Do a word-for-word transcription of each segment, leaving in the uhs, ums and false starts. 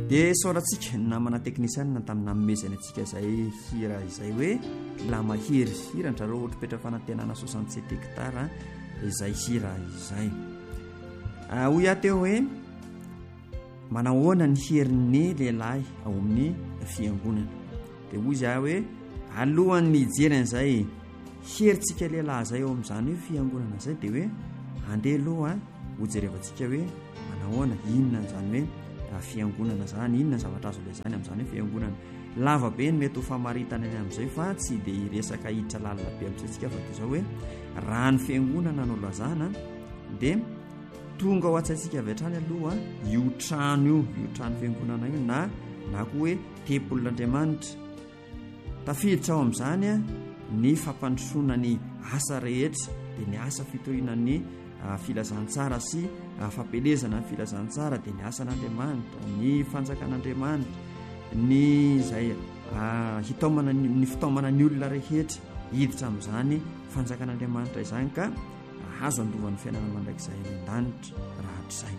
dia saorantsika namana teknisianina tamin'ny namezany antsika izay hira izay hoe la mahery hira ndraro ohatra petra fanantenana soixante-sept hectare izay hira izay hoy aho teo hoe manahoana ny herin'ny lehilahy ao amin'ny fiangonana dia hoy izy aho hoe alohan'ny hijeran'izay herintsika lehilahy zay ao amin'izany hoe fiangonana izay dia hoe andeha aloha hojerevantsika hoe manahoana inona zany hoe fiangonana zany inona zavatra azo ilay zany amin'izany hoe fiangonana lava be ny mety ho famaritana any amin'izay fa tsy dia hiresaka hiditra lalina be amin'izay tsika fa toy izao hoe raha ny fiangonana no lazana dia tonga ao atsaitsika avy hatrany aloha io trano io io trano fiangonana io na na koa hoe tempolin'Andriamanitra tafiditra ao amin'izany a ny fampandrosoana ny asa rehetra dia ny asa fitorianan'ny filazantsara sy fampelezana ny filazantsara dia ny asan'Andriamanitra ny fanjakan'Andriamanitra ny zay hitaomana ny fitaomana ny olona rehetra hiditra amin'izany fanjakan'Andriamanitra izany ka azo andovan'ny fiainana mandrakizay an-danitra raha hatrizay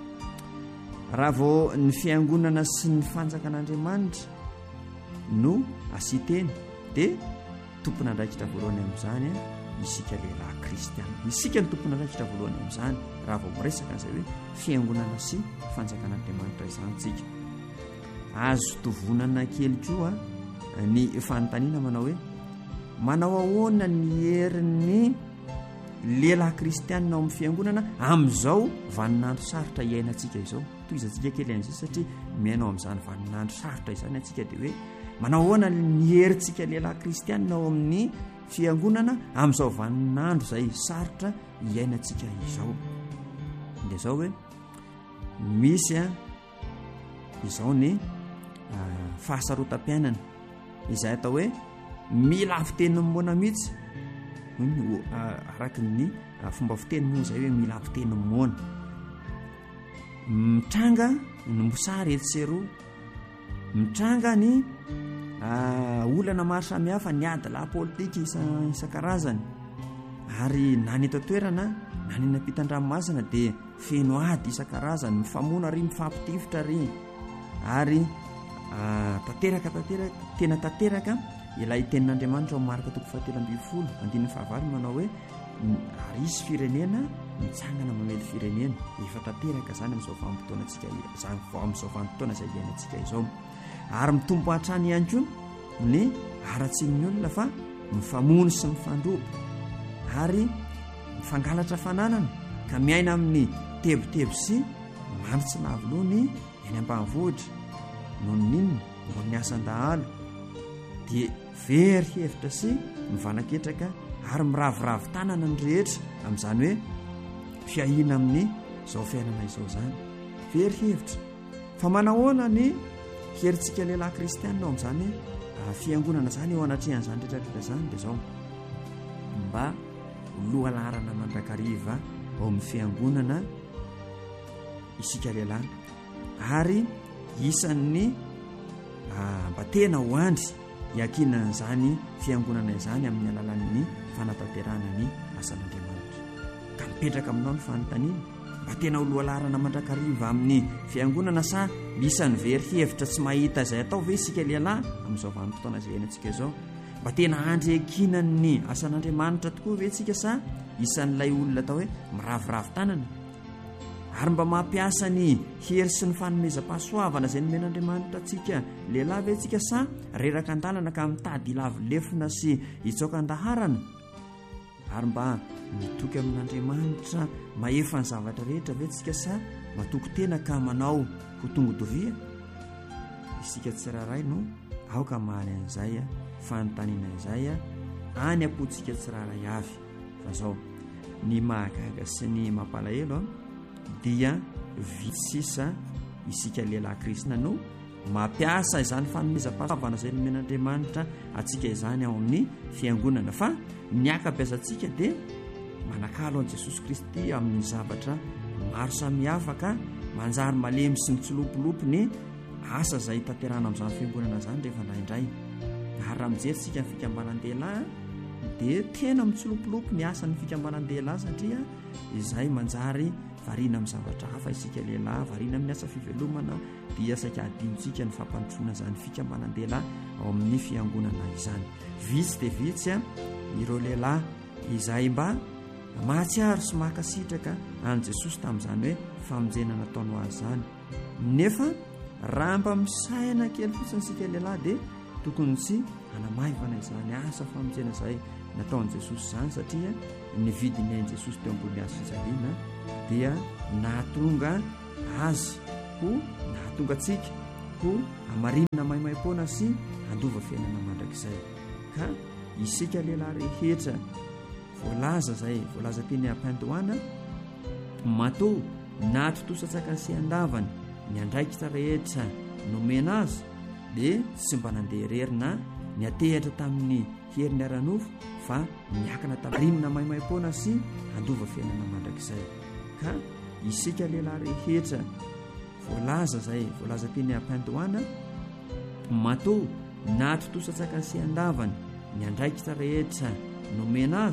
raha vao ny fiangonana sy ny fanjakan'Andriamanitra no asiteny dia tompon'andraikitra voalohany amin'izany isika lehilahy kristiana isika ny tompon'andraikitra voalohany amin'izany raha vao miresaka an'izay hoe fiangonana sy fanjakan'Andriamanitra izany tsika azo tovonana kely koa ny fanontaniana manao hoe manao ahoana ny herin'ny lehilahy kristiana ao amin'ny fiangonana amin'izao vaninandro sarotra iainantsika izao toy izantsika kely an'izay satria miainao amin'izany vaninandro sarotra izany antsika dia hoe manao ahoana ny herintsika lehilahy kristiana ao amin'ny fiangonana amin'izao vaninandro izay sarotra iainantsika izao dia izao hoe misy a izao ny fahasarotam-piainana izay atao hoe mila fiteny moana mihitsy araka ny fomba fiteny moa izay hoe mila fiteny moana mitranga ny mosary etseroa mitranga ny olana maro samihafa ny adila politika isan-karazany ary na ny totoerana na ny nampitan-dranomasina dia feno ady isan-karazany mifamoana ry mifampitifitra ry ary tanteraka tanteraka tena tanteraka ilay tenin'Andriamanitra ao marika toko fahatelo ambin'ny folo andininy fahavalo manao hoe ary isy firenena mitsangana mamely firenena efa tanteraka zany amin'izao vanim-potoana antsika zany amin'izao vanim-potoana izay iainantsika izao ary mitombo hatrany ihany koa ny ara-tsin'ny olona fa mifamono sy mifandrobo ary mifangalatra fananana ka miaina amin'ny tebotebo sy manitsy lavoloha ny eny ambanivohitra noho ny inona noho ny asan-dahalo dia very hevitra sy mivanaketraka ary miravoravo tanana ny rehetra amin'izany hoe fiahina amin'ny izao fiainana izao zany very hevitra fa manahoana ny herintsika lehilahy kristiana ao amin'izany fiangonana zany eo anatrehan'izany rehetrarehetra zany dia izao mba loha larana mandrakariva ao amin'ny fiangonana isika lehilahy ary isan'ny mba tena ho andry hiankinan'izany fiangonana izany amin'ny alalan'ny fanatanterahana ny asan'Andriamanitra ka mipetraka aminao ny fanontaniana mba tena ho loha larana mandrakariva amin'ny fiangonana sa isan'ny very hevitra tsy mahita izay atao ve isika lehilahy amin'izao vanim-potoana izay iainantsika izao mba tena andry hankinan'ny asan'Andriamanitra tokoa ve tsika sa isan'ilay olona atao hoe miravoravo tanana ary mba mampiasa ny hery sy ny fanomezam-pahasoavana izay nomen'Andriamanitra atsika lehilahy ve tsika sa reraka an-dalana ka mitady lavolefona sy hitsoaka an-daharana ary mba mitoky amin'Andriamanitra maefa ny zavatra rehetra ve tsika sa matoko tena ka manao ho tongodovia isika tsiraray no aoka mahaly an'izay a fanontaniana izay a any ampotsika tsiraray avy fa zao ny mahagaga sy ny mampalahelo a dia vitsisa isika lehilahy kristina no mampiasa izany fanomezam-pahasoavana izay nomen'Andriamanitra atsika izany ao amin'ny fiangonana fa ny akabeazantsika dia manakalo an' Jesosy Kristy amin'ny zavatra maro samihafa ka manjary malemy sy mitsilopolopo ny asa izay tanterana amin'izany fiangonana izany rehefa indraindray ary raha mijeritsika ny fikambanan-dehilahy dia tena mitsilopolopo ny asa ny fikambanan-dehilahy satria izay manjary variana amin'ny zavatra hafa isika lehilahy, variana amin'ny asa fivelomana, dia saika adinontsika ny fampanotrona zany fikambanandela ao amin'ny fiangonana izany. Vitsy dia vitsy a ireo lehilahy izay mba mahatsiaro sy makasitraka any Jesosy tamin'izany hoe famonjena nataony azy zany. Nefa raha mba misahana kely fotsiny sika lehilahy dia tokony tsy hanamaivana izany asa famonjena izay nataony Jesosy zany, satria ny vidin'ain Jesosy teo ambony hazo fijaliana dia nahatonga azy ho nahatonga antsika ho amarinina maimaim-poana sy handova fiainana mandrakizay. Ka isika lehilahy rehetra voalaza zay voalaza teny am-pandohana matoa na totosatsaka sy andavany ny andraikitra rehetra nomena azy dia tsy mba nandeha irery na ny atehatra tamin'ny herin'ny aranofo fa miakana tamarinina maimaim-poana sy handova fiainana mandrakizay. Ka isika lehilahy rehetra voalaza zay voalaza teny am-pandohana matoa na totosatsaka sy andavany ny andraikitra rehetra nomena azy